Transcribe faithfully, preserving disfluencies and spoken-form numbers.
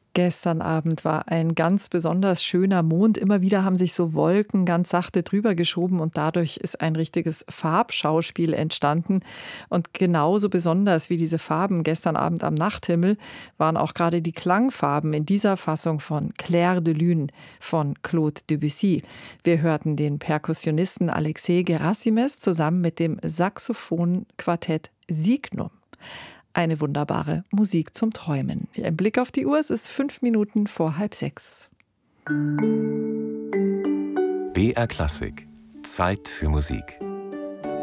Gestern Abend war ein ganz besonders schöner Mond. Immer wieder haben sich so Wolken ganz sachte drüber geschoben und dadurch ist ein richtiges Farbschauspiel entstanden. Und genauso besonders wie diese Farben gestern Abend am Nachthimmel waren auch gerade die Klangfarben in dieser Fassung von Clair de Lune von Claude Debussy. Wir hörten den Perkussionisten Alexei Gerassimes zusammen mit dem Saxophonquartett Signum. Eine wunderbare Musik zum Träumen. Ein Blick auf die Uhr, es ist fünf Minuten vor halb sechs. B R Klassik. Zeit für Musik.